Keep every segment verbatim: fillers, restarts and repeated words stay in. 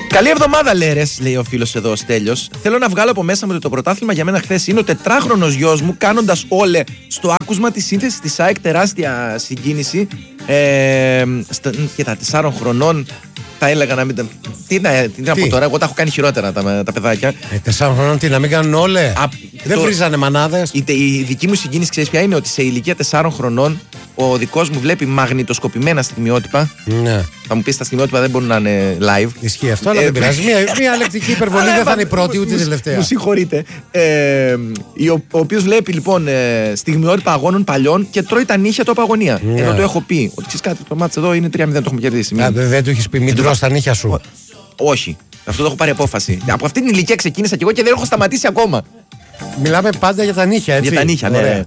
Καλή εβδομάδα, Λέρες, λέει ο φίλος εδώ ο Στέλιος. Θέλω να βγάλω από μέσα μου ότι το πρωτάθλημα για μένα χθες είναι ο τετράχρονος γιος μου κάνοντας όλε στο άκουσμα τη σύνθεση της ΑΕΚ, τεράστια συγκίνηση. Ε, στα, και τα τεσσάρων χρονών θα έλεγα να μην τα. Τι να, τι να πω τώρα, εγώ τα έχω κάνει χειρότερα τα, τα παιδάκια. Ε, τεσσάρων χρονών τι να μην κάνουν όλε. Α, δεν το, βρίζανε μανάδες. Η, η δική μου συγκίνηση, ξέρεις ποια είναι, ότι σε ηλικία τεσσάρων χρονών ο δικός μου βλέπει μαγνητοσκοπημένα στιγμιότυπα. Ναι. Θα μου πεις τα στιγμιότυπα δεν μπορούν να είναι live. Ισχύει αυτό, αλλά δεν πειράζει. Μια, μια λεκτική υπερβολή δεν θα είναι η πρώτη ούτε η τελευταία. Μου συγχωρείτε. Ε, ο οποίος βλέπει λοιπόν στιγμιότυπα αγώνων παλιών και τρώει τα νύχια του από αγωνία. Ναι. Ενώ το έχω πει ότι ξέρεις κάτι, το μάτς εδώ είναι τρία μηδέν, το έχουμε κερδίσει. Α, δεν του έχεις πει, μην τρως τα νύχια σου. Όχι. Αυτό το έχω πάρει απόφαση. Από αυτή την ηλικία ξεκίνησα και εγώ και δεν έχω σταματήσει ακόμα. Μιλάμε πάντα για τα νύχια, έτσι. Για τα νύχια, ναι.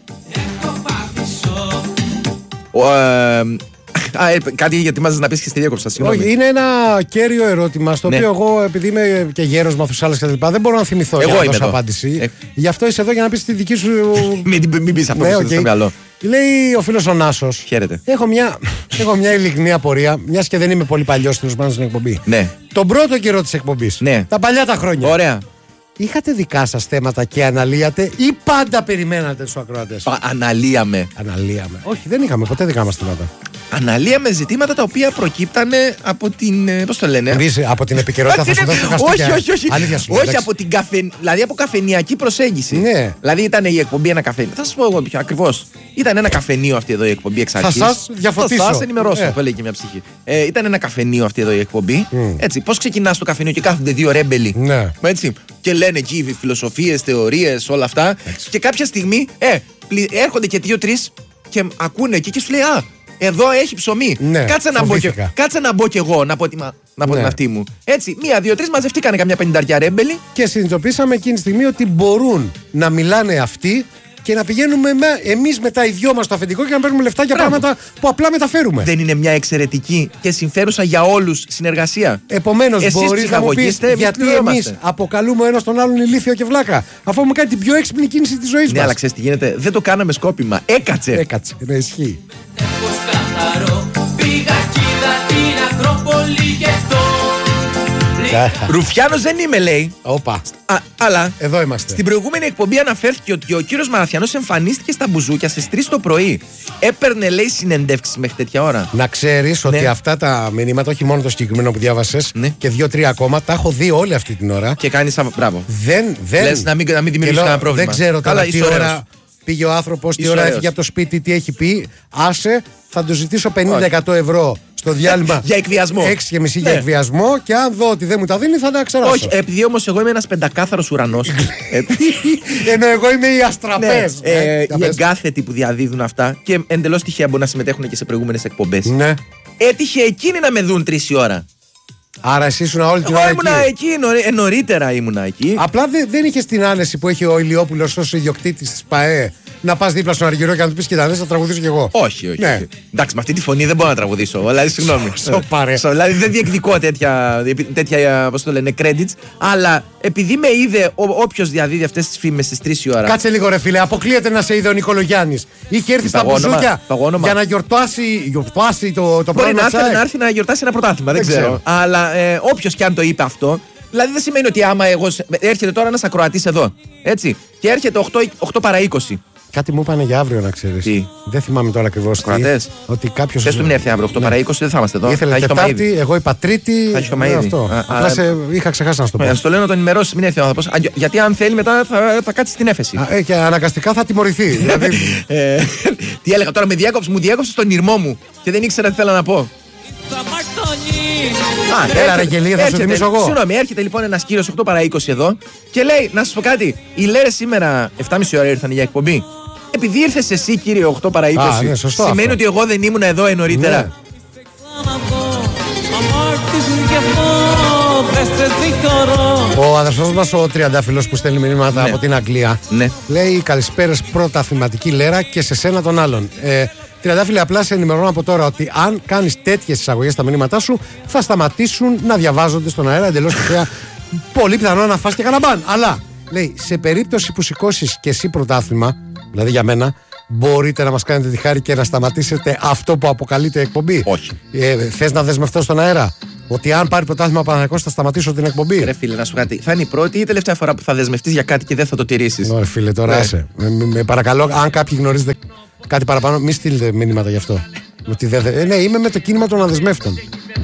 Ο, ε, α, ε, κάτι γιατί μάζες να πεις και στη διέκοψα. Όχι, είναι ένα κέριο ερώτημα στο ναι. οποίο εγώ, επειδή είμαι και γέρος μαθουσάλας και τα λοιπά, δεν μπορώ να θυμηθώ εγώ για να δώσω απάντηση. Ε... Γι' αυτό είσαι εδώ για να πεις τη δική σου. μην, μην πεις αυτό ναι, που okay. στο μυαλό. Λέει ο φίλος ο Νάσος. Χαίρετε. Έχω μια, έχω μια ειλικρινή απορία, μιας και δεν είμαι πολύ παλιός στην εκπομπή. Ναι. Τον πρώτο καιρό της εκπομπής. Ναι. Τα παλιά τα χρόνια. Ωραία. Είχατε δικά σας θέματα και αναλύατε ή πάντα περιμένατε τους ακροατές? Πα, αναλύαμε. Αναλύαμε. Όχι, δεν είχαμε ποτέ δικά μας θέματα. Αναλύαμε ζητήματα τα οποία προκύπτανε από την. Πώς το λένε? Εμείς, από την επικαιρότητα θα σου δώσω χαστούκια. Όχι, όχι, όχι. Αλήθεια σου, όχι από την καφε... δηλαδή από καφενειακή προσέγγιση. Ναι. Δηλαδή ήταν η εκπομπή ένα καφενείο. Θα σας πω εγώ πιο ακριβώς. Ήταν ένα καφενείο αυτή εδώ η εκπομπή εξ αρχής. Θα σας διαφωτίσω. Θα σας ενημερώσω, yeah. το λέει και μια ψυχή. Ε, ήταν ένα καφενείο αυτή εδώ η εκπομπή. Mm. Έτσι, πώς ξεκινάς το καφενείο και κάθονται δύο ρέμπελοι. Ναι. Έτσι, και λένε εκεί φιλοσοφίες, θεωρίες, όλα αυτά. Έτσι. Και κάποια στιγμή ε, έρχονται και δύο-τρεις και ακούνε εκεί και σου λέει Α, εδώ έχει ψωμί. Ναι, κάτσε, να μπω και, κάτσε να μπω κι εγώ να πω, τη, να πω ναι. την αυτή μου. Έτσι, μία, δύο, τρεις μαζευτήκανε καμιά πενηνταριά ρέμπελοι. Και συνειδητοποίησαμε εκείνη τη στιγμή ότι μπορούν να μιλάνε αυτοί και να πηγαίνουμε εμείς μετά οι δυο μας στο αφεντικό και να παίρνουμε λεφτά για Μπράβο. πράγματα που απλά μεταφέρουμε. Δεν είναι μια εξαιρετική και συμφέρουσα για όλους συνεργασία? Επομένως, μπορείς να μου πεις γιατί εμείς αποκαλούμε ο ένας τον άλλον ηλίθιο και βλάκα, αφού έχουμε κάνει την πιο έξυπνη κίνηση της ζωής ναι, μας. Ναι, αλλά ξέρεις τι γίνεται? Δεν το κάναμε σκόπιμα. Έκατσε. Έκατσε. Ναι, ισχύει. Ρουφιάνος δεν είμαι, λέει. Όπα. Α, αλλά εδώ είμαστε. Στην προηγούμενη εκπομπή αναφέρθηκε ότι ο κύριος Μαραθιανός εμφανίστηκε στα μπουζούκια στις τρεις το πρωί. Έπαιρνε, λέει, συνεντεύξεις μέχρι τέτοια ώρα. Να ξέρεις ναι. ότι αυτά τα μηνύματα, όχι μόνο το συγκεκριμένο που διάβασες, ναι. και δύο-τρία ακόμα, τα έχω δει όλη αυτή την ώρα. Και κάνεις. Μπράβο. Δεν. δεν... Λες να μην, να μην δημιουργήσει κανένα πρόβλημα. Δεν ξέρω τώρα τι ώρα πήγε ο άνθρωπος, τι ώρα έφυγε από το σπίτι, τι έχει πει. Άσε, θα του ζητήσω πενήντα εκατό ευρώ. Το διάλειμμα για εκβιασμό. έξι και μισή ναι. για εκβιασμό και αν δω ότι δεν μου τα δίνει θα τα ξεράσω. Όχι, επειδή όμως εγώ είμαι ένας πεντακάθαρος ουρανός. Ενώ εγώ είμαι οι αστραπές. Ναι. Ε, ε, οι εγκάθετοι που διαδίδουν αυτά και εντελώς τυχαία μπορεί να συμμετέχουν και σε προηγούμενες εκπομπές. Ναι. Έτυχε εκείνοι να με δουν τρεις η ώρα. Άρα εσύ ήσουν όλη την ώρα εκεί. Ήμουνα εκεί, νωρί, νωρίτερα ήμουνα εκεί. Απλά δε, δεν είχε την άνεση που έχει ο Ηλιόπουλος ως ιδιοκτήτης της ΠΑΕ να πας δίπλα στον Αργυρό και να του πεις κοίτα, θα τραγουδήσω κι εγώ. Όχι, όχι. Ναι. όχι. Εντάξει, με αυτή τη φωνή δεν μπορώ να τραγουδήσω. Δηλαδή, συγγνώμη. Σοπαρέ. Δηλαδή, δεν διεκδικώ τέτοια, τέτοια πώς το λένε, credits. Αλλά επειδή με είδε όποιος διαδίδει αυτές τις φήμες στις τρεις η ώρα. Κάτσε λίγο, ρε φίλε, αποκλείεται να σε είδε ο Νικολογιάννης. Είχε έρθει στα μπουζούκια για να γιορτάσει, γιορτάσει το, το Μπορεί πρόγραμμα. Μπορεί να έρθει να γιορτάσει ένα πρωτάθλημα, δεν, δεν ξέρω. ξέρω. Αλλά ε, όποιος και αν το είπε αυτό. Δηλαδή δεν σημαίνει ότι άμα εγώ. Έρχεται τώρα ένας ακροατής εδώ. Έτσι. Και έρχεται οκτώ παρά είκοσι. Κάτι μου είπανε για αύριο να ξέρεις. Τι? Δεν θυμάμαι τώρα ακριβώς. Ακροατές. Ότι κάποιος. Θες του μην έρθει αύριο οκτώ παρά είκοσι, δεν θα είμαστε εδώ. Ήθελε Τετάρτη, εγώ είπα Τρίτη. Θα έχει το μαΐδι. Απλά σε είχα ξεχάσει να σου το πω. Να το λέω να τον ενημερώσει, μην έρθει ο άνθρωπος. Γιατί αν θέλει μετά θα, θα κάτσει στην έφεση. Α, και αναγκαστικά θα τιμωρηθεί. δηλαδή... ε, τι έλεγα τώρα, με διάκοψε, μου διάκοψε στον ήρμό μου και δεν ήξερα τι θέλω να πω. Α, έλα ρε γελία, θα σου θυμίσω εγώ. Συγγνώμη, έρχεται λοιπόν ένας κύριος οκτώ παρά είκοσι εδώ και λέει, να σας πω κάτι, οι Λέρες σήμερα επτά και μισή ώρα ήρθαν για εκπομπή. Επειδή ήρθες εσύ κύριε οκτώ παρά είκοσι, Α, ναι, σωστό, σημαίνει αυτό. ότι εγώ δεν ήμουν εδώ νωρίτερα. Ναι. Ο αδερφός μας ο Τριαντάφυλλος που στέλνει μηνύματα ναι. από την Αγγλία ναι. λέει καλησπέρας πρώτα θυματική Λέρα και σε σένα τον άλλον. Ε, Τριαντάφυλλε, απλά σε ενημερώνω από τώρα ότι αν κάνεις τέτοιες εισαγωγές στα μηνύματά σου θα σταματήσουν να διαβάζονται στον αέρα εντελώς τυχαία. Πολύ πιθανό να φας και κανένα μπαν. Αλλά λέει σε περίπτωση που σηκώσεις και εσύ πρωτάθλημα, δηλαδή για μένα, μπορείτε να μας κάνετε τη χάρη και να σταματήσετε αυτό που αποκαλείται εκπομπή. Όχι. Ε, θες να δεσμευτώ στον αέρα? Ότι αν πάρει πρωτάθλημα ο Παναθηναϊκός θα σταματήσω την εκπομπή. Ρε φίλε, να σου κάτι. Θα είναι η πρώτη ή η τελευταία φορά που θα δεσμευτείς για κάτι και δεν θα το τηρήσεις? Ωραία, φίλε, τώρα άσε. Με, με, με παρακαλώ, αν κάποιοι γνωρίζετε κάτι παραπάνω, μη στείλετε μήνυματα γι' αυτό. Ότι δε, δε, ναι, είμαι με το κίνημα των αδεσμεύτων.